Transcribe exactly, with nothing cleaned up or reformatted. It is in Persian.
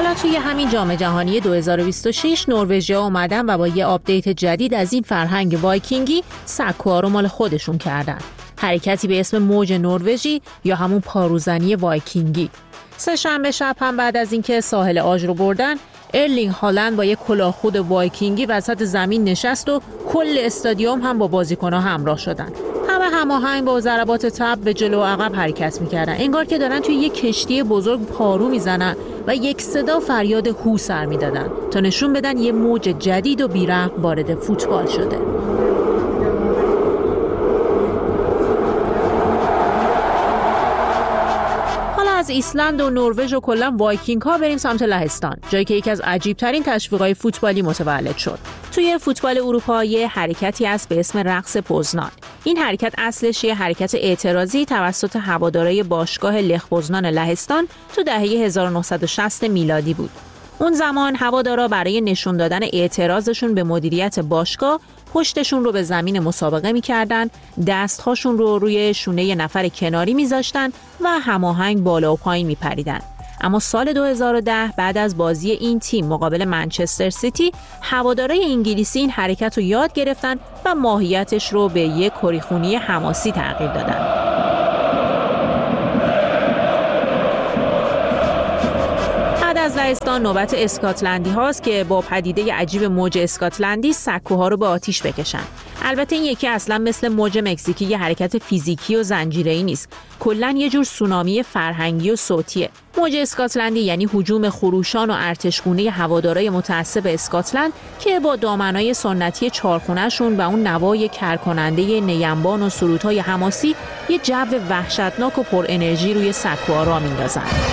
حالا توی همین جام جهانی دو هزار و بیست و شش نروژیا اومدن و با یه آپدیت جدید از این فرهنگ وایکینگی سکوها رو مال خودشون کردن. حرکتی به اسم موج نروژی یا همون پاروزنی وایکینگی. سه شنبه شب هم بعد از اینکه ساحل آج رو بردن، ارلینگ هالند با یک کلاهخود وایکینگی وسط زمین نشست و کل استادیوم هم با بازیکن‌ها همراه شدن. همه هماهنگ با ضربات تب به جلو و عقب حرکت می‌کردن، انگار که دارن توی یک کشتی بزرگ پارو میزنن و یک صدا فریاد هو سر میدادن تا نشون بدن یه موج جدید و بی‌رحم وارد فوتبال شده. از ایسلند و نروژ و کلا وایکینگ ها بریم سمت لهستان، جایی که یکی از عجیب ترین تشویق‌های فوتبالی متولد شد. توی فوتبال اروپا یه حرکتی هست به اسم رقص پوزنان. این حرکت اصلش یه حرکت اعتراضی توسط هوادارهای باشگاه لخ پوزنان لهستان تو دهه هزار و نهصد و شصت میلادی بود. اون زمان هوادارا برای نشون دادن اعتراضشون به مدیریت باشگاه پشتشون رو به زمین مسابقه می‌کردن، دست‌هاشون رو روی شونه یه نفر کناری می‌ذاشتن و هماهنگ بالا و پایین می‌پریدن. اما سال دو هزار و ده بعد از بازی این تیم مقابل منچستر سیتی، هوادارهای انگلیسی این حرکت رو یاد گرفتن و ماهیتش رو به یک کریخونی حماسی تغییر دادن. از لهستان نوبت اسکاتلندی هاست که با پدیده عجیب موج اسکاتلندی سکوها رو به آتیش بکشن. البته این یکی اصلا مثل موج مکزیکی یه حرکت فیزیکی و زنجیره‌ای نیست. کلاً یه جور سونامی فرهنگی و صوتیه. موج اسکاتلندی یعنی هجوم خروشان و ارتشگونه هوادارهای متعصب اسکاتلند که با دامنای سنتی چارخونه‌شون و اون نوای کرکننده نیمبان و سرودهای حماسی یه جو وحشتناک و پر انرژی روی سکوها را میندازن.